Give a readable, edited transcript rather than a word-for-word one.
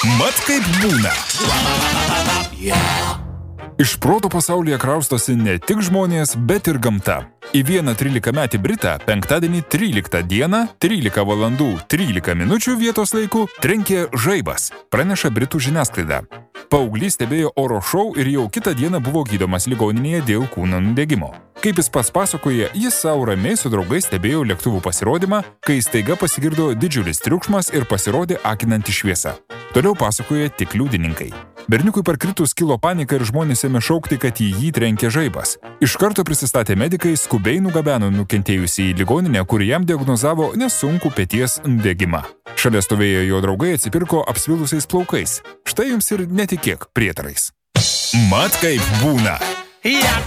Mat kaip būna. Iš proto pasaulyje kraustosi ne tik žmonės, bet ir gamta. Į vieną 13-metį Britą penktadienį 13 dieną, 13 valandų 13 minučių vietos laiku trenkė žaibas, praneša Britų žiniasklaida. Paauglys stebėjo oro šou ir jau kitą dieną buvo gydomas ligoninėje dėl kūno nudegimo. Kaip jis pats pasakoja, jis savo ramiai su draugais stebėjo lėktuvų pasirodymą, kai staiga pasigirdo didžiulis triukšmas ir pasirodė akinanti šviesa. Toliau pasakoja tik liudininkai. Berniukui parkritus kilo panika ir žmonės ėmė šaukti, kad į jį trenkė žaibas. Iš karto prisistatė medikai, skubiai nugabeno nukentėjusį į ligoninę, kur jam diagnozavo nesunkų peties nudegimą. Šalia stovėjo jo draugai, atsipirko apsvilusiais plaukais. Štai jums ir netikėk prietarais. Mat kaip būna.